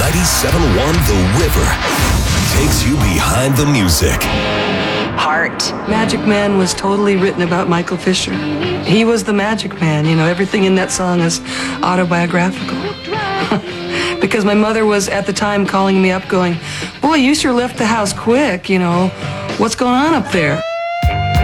97.1 The River takes you behind the music. Heart. Magic Man was totally written about Michael Fisher. He was the Magic Man. You know, everything in that song is autobiographical. Because my mother was at the time calling me up going, boy, you sure left the house quick, you know. What's going on up there?